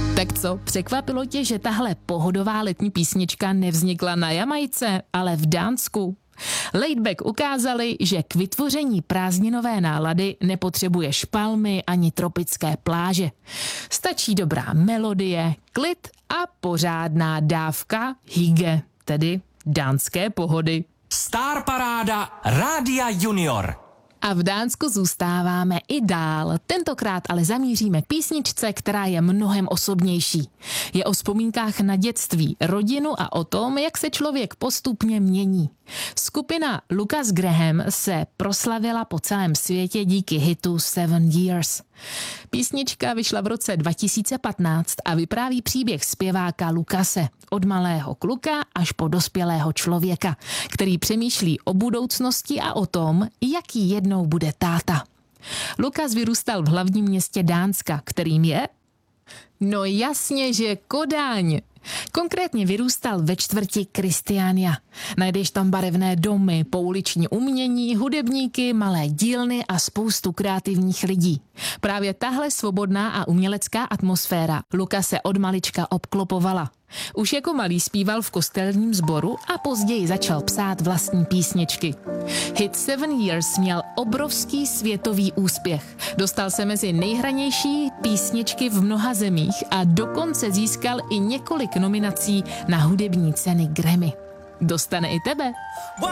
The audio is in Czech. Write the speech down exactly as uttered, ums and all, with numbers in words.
Tak co, překvapilo tě, že tahle pohodová letní písnička nevznikla na Jamajce, ale v Dánsku? Laidback ukázali, že k vytvoření prázdninové nálady nepotřebuješ palmy ani tropické pláže. Stačí dobrá melodie, klid a pořádná dávka hygge, tedy dánské pohody. Star Paráda Rádia Junior. A v Dánsku zůstáváme i dál. Tentokrát ale zamíříme k písničce, která je mnohem osobnější. Je o vzpomínkách na dětství, rodinu a o tom, jak se člověk postupně mění. Skupina Lukas Graham se proslavila po celém světě díky hitu Seven Years. Písnička vyšla v roce dva tisíce patnáct a vypráví příběh zpěváka Lukase od malého kluka až po dospělého člověka, který přemýšlí o budoucnosti a o tom, jaký jednou bude táta. Lukas vyrůstal v hlavním městě Dánska, kterým je... No jasně, že Kodaň. Konkrétně vyrůstal ve čtvrti Kristiania. Najdeš tam barevné domy, pouliční umění, hudebníky, malé dílny a spoustu kreativních lidí. Právě tahle svobodná a umělecká atmosféra Lukase od malička obklopovala. Už jako malý zpíval v kostelním sboru a později začal psát vlastní písničky. Hit Seven Years měl obrovský světový úspěch. Dostal se mezi nejhranější písničky v mnoha zemích a dokonce získal i několik nominací na hudební ceny Grammy. Dostane i tebe.